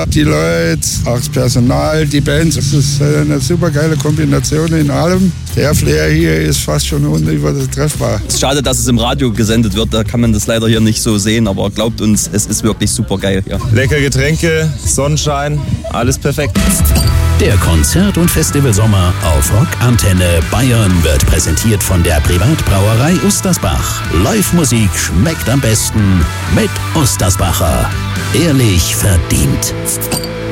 die Leute, auch das Personal, die Bands. Das ist eine super geile Kombination in allem. Der Flair hier ist fast schon unübertreffbar. Es ist schade, dass es im Radio gesendet wird, da kann man das leider hier nicht so sehen, aber glaubt uns, es ist wirklich super geil hier. Lecker Getränke, Sonnenschein, alles perfekt. Der Konzert- und Festivalsommer auf Rockantenne Bayern wird präsentiert von der Privatbrauerei Ustersbach. Live-Musik schmeckt am besten mit Ustersbacher. Ehrlich verdient.